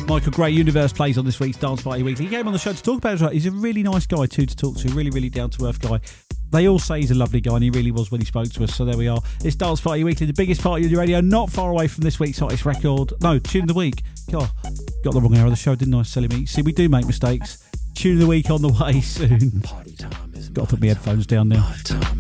Michael Gray, Universe plays on this week's Dance Party Weekly. He came on the show to talk about it. He's a really nice guy too to talk to, really, really down-to-earth guy. They all say he's a lovely guy, and he really was when he spoke to us, so there we are. It's Dance Party Weekly, the biggest party on your radio, not far away from this week's hottest record. No, Tune of the Week. God, got the wrong hour of the show, didn't I, silly me? See, we do make mistakes. Tune of the Week on the way soon. Got to put my headphones down now.